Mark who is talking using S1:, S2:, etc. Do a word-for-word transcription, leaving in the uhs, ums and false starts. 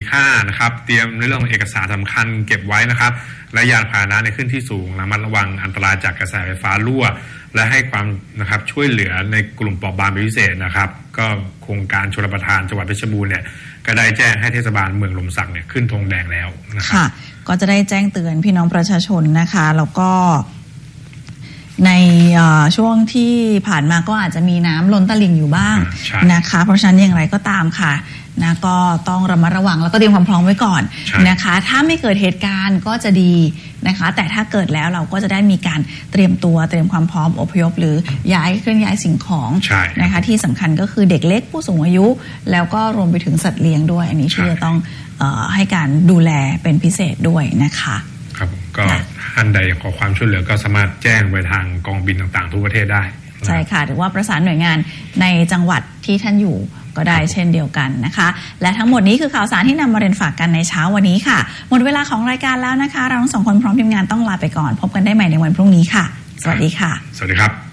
S1: ค่านะครับเตรียมในเรื่องของเอกสารสำคัญเก็บไว้นะครับและยานพาหนะในขึ้นที่สูงระมัดระวังอันตรายจากกระแสไฟฟ้ารั่วและให้ความนะครับช่วยเหลือในกลุ่มเปราะบางเป็นพิเศษนะครับก็โครงการชลประทานจังหวัดเพชรบูรณ์เนี่ยก็ได้แจ้งให้เทศบาลเมืองลมสักเนี่ยขึ้นธงแดงแล้วนะครับ
S2: ค่ะก็จะได้แจ้งเตือนพี่น้องประชาชนนะคะแล้วก็ในช่วงที่ผ่านมาก็อาจจะมีน้ำล้นตลิ่งอยู่บ้างนะคะเพราะฉะนั้นอย่างไรก็ตามค่ะนะก็ต้องระมัดระวังแล้วก็เตรียมความพร้อมไว้ก่อนนะคะถ้าไม่เกิดเหตุการณ์ก็จะดีนะคะแต่ถ้าเกิดแล้วเราก็จะได้มีการเตรียมตัวเตรียมความพร้อมอพยพหรือย้ายเคลื่อนย้ายสิ่งของนะคะที่สำคัญก็คือเด็กเล็กผู้สูงอายุแล้วก็รวมไปถึงสัตว์เลี้ยงด้วยอันนี้ที่จะต้องเอ่อให้การดูแลเป็นพิเศษด้วยนะคะ
S1: ครับก็ท่านใดขอความช่วยเหลือก็สามารถแจ้งไปทางกองบินต่างๆทั่วประเทศได้
S2: ใช่ค่ะหรือว่าประสานหน่วยงานในจังหวัดที่ท่านอยู่ก็ได้เช่นเดียวกันนะคะและทั้งหมดนี้คือข่าวสารที่นำมาเรียนฝากกันในเช้าวันนี้ค่ะหมดเวลาของรายการแล้วนะคะเราทั้งสองคนพร้อมทีมงานต้องลาไปก่อนพบกันได้ใหม่ในวันพรุ่งนี้ค่ะสวัสดีค่ะ
S1: สวัสดีครับ